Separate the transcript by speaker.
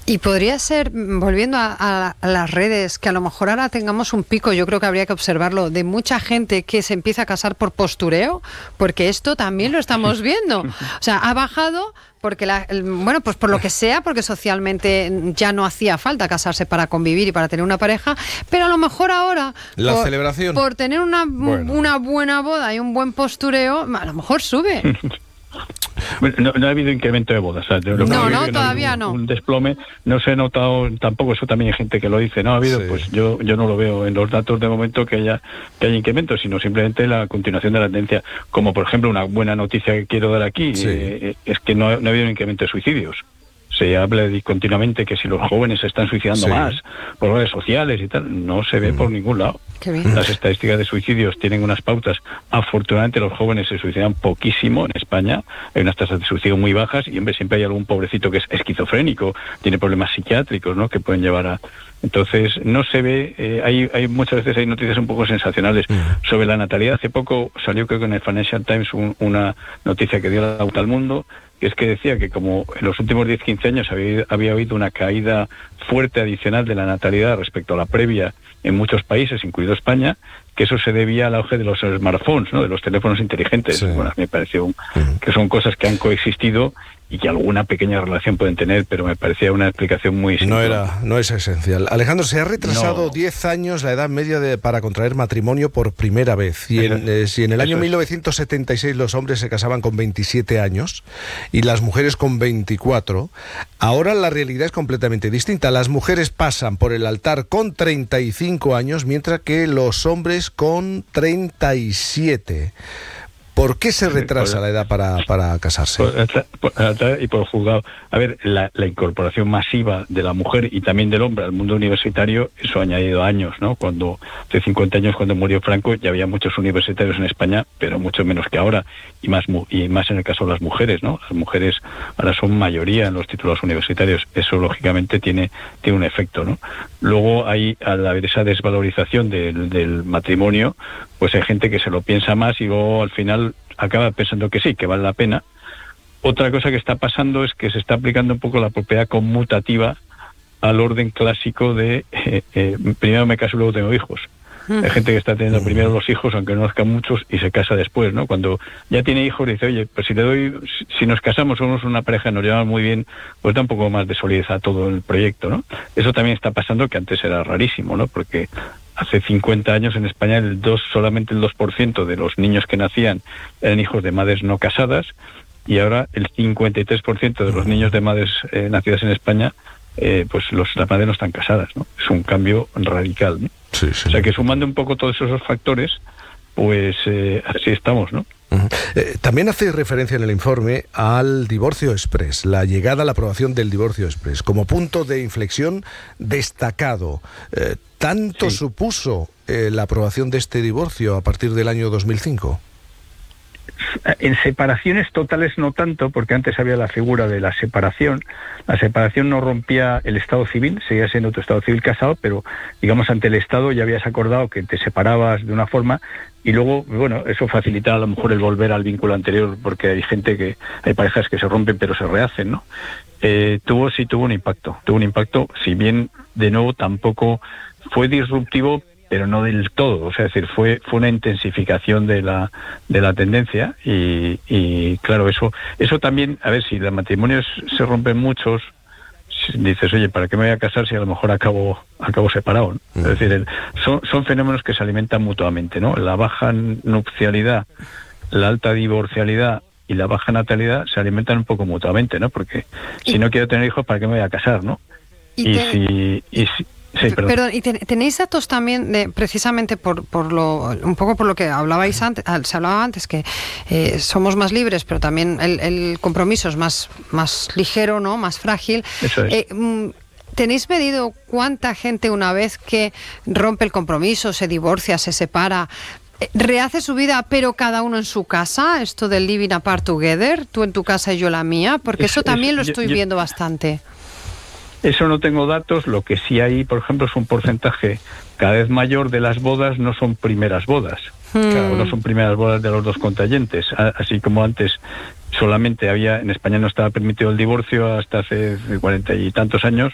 Speaker 1: Y podría ser, volviendo a las redes, que a lo mejor ahora tengamos un pico, yo creo que habría que observarlo, de mucha gente que se empieza a casar por postureo, porque esto también lo estamos viendo. O sea, ha bajado porque, bueno, pues por lo que sea, porque socialmente ya no hacía falta casarse para convivir y para tener una pareja, pero a lo mejor ahora,
Speaker 2: celebración,
Speaker 1: por tener una buena boda y un buen postureo, a lo mejor sube.
Speaker 3: Bueno, no ha habido incremento de bodas. O sea,
Speaker 1: Todavía no.
Speaker 3: Un desplome, no se ha notado tampoco, eso también hay gente que lo dice, no ha habido, pues yo no lo veo en los datos de momento que haya incremento, sino simplemente la continuación de la tendencia. Como por ejemplo, una buena noticia que quiero dar aquí, es que no ha habido un incremento de suicidios. Se habla continuamente que si los jóvenes se están suicidando más por redes sociales y tal, no se ve por ningún lado. Las estadísticas de suicidios tienen unas pautas. Afortunadamente los jóvenes se suicidan poquísimo en España, hay unas tasas de suicidio muy bajas y siempre hay algún pobrecito que es esquizofrénico, tiene problemas psiquiátricos, ¿no?, que pueden llevar a... Entonces no se ve, hay muchas veces hay noticias un poco sensacionales sobre la natalidad. Hace poco salió, creo que en el Financial Times, una noticia que dio la vuelta al mundo, que es que decía que como en los últimos 10-15 años había habido una caída fuerte adicional de la natalidad respecto a la previa en muchos países, incluido España, que eso se debía al auge de los smartphones, ¿no?, de los teléfonos inteligentes. Bueno, me pareció que son cosas que han coexistido y que alguna pequeña relación pueden tener, pero me parecía una explicación muy simple.
Speaker 2: No es esencial. Alejandro, se ha retrasado 10 años la edad media para contraer matrimonio por primera vez. Si en el año 1976 los hombres se casaban con 27 años y las mujeres con 24, ahora la realidad es completamente distinta. Las mujeres pasan por el altar con 35 años, mientras que los hombres con 37. ¿Por qué se retrasa la edad para casarse?
Speaker 3: Y por juzgado. A ver, la incorporación masiva de la mujer y también del hombre al mundo universitario, eso ha añadido años, ¿no? Hace 50 años, cuando murió Franco, ya había muchos universitarios en España, pero mucho menos que ahora, y más en el caso de las mujeres, ¿no? Las mujeres ahora son mayoría en los títulos universitarios. Eso, lógicamente, tiene un efecto, ¿no? Luego, al haber esa desvalorización del matrimonio, pues hay gente que se lo piensa más y luego, al final, acaba pensando que sí, que vale la pena. Otra cosa que está pasando es que se está aplicando un poco la propiedad conmutativa al orden clásico de primero me caso y luego tengo hijos. Hay gente que está teniendo primero los hijos, aunque no nazcan muchos, y se casa después, ¿no? Cuando ya tiene hijos dice, oye, pues si nos casamos, somos una pareja, nos llevamos muy bien, pues da un poco más de solidez a todo el proyecto, ¿no? Eso también está pasando, que antes era rarísimo, ¿no? Porque hace 50 años en España solamente el 2% de los niños que nacían eran hijos de madres no casadas, y ahora el 53% de los niños de madres nacidas en España, pues las madres no están casadas, ¿no? Es un cambio radical, ¿no?
Speaker 2: Sí.
Speaker 3: O sea que sumando un poco todos esos factores, pues así estamos, ¿no?
Speaker 2: También hace referencia en el informe al divorcio express, la llegada a la aprobación del divorcio express, como punto de inflexión destacado. ¿Tanto supuso la aprobación de este divorcio a partir del año 2005?
Speaker 3: En separaciones totales no tanto, porque antes había la figura de la separación. La separación no rompía el estado civil, seguía siendo tu estado civil casado, pero digamos ante el Estado ya habías acordado que te separabas de una forma, y luego, bueno, eso facilita a lo mejor el volver al vínculo anterior, porque hay parejas que se rompen pero se rehacen, ¿no? Tuvo un impacto, si bien de nuevo tampoco fue disruptivo, pero no del todo. O sea, es decir, fue una intensificación de la tendencia, y claro, eso también, a ver, si los matrimonios se rompen muchos, dices, oye, ¿para qué me voy a casar si a lo mejor acabo separado, ¿no? Es decir, son fenómenos que se alimentan mutuamente, ¿no? La baja nupcialidad, la alta divorcialidad y la baja natalidad se alimentan un poco mutuamente, ¿no? Porque si no quiero tener hijos, ¿para qué me voy a casar, no? Sí,
Speaker 1: perdón, ¿y tenéis datos también de, precisamente un poco por lo que hablabais antes, se hablaba antes, que somos más libres, pero también el compromiso es más ligero, ¿no? Más frágil.
Speaker 3: Eso es.
Speaker 1: ¿Tenéis medido cuánta gente, una vez que rompe el compromiso, se divorcia, se separa, rehace su vida, pero cada uno en su casa? Esto del living apart together, tú en tu casa y yo la mía, porque eso también lo estoy viendo bastante.
Speaker 3: Eso no tengo datos. Lo que sí hay, por ejemplo, es un porcentaje cada vez mayor de las bodas no son primeras bodas. Claro, no son primeras bodas de los dos contrayentes. Así como antes solamente en España no estaba permitido el divorcio hasta hace 40 y tantos años,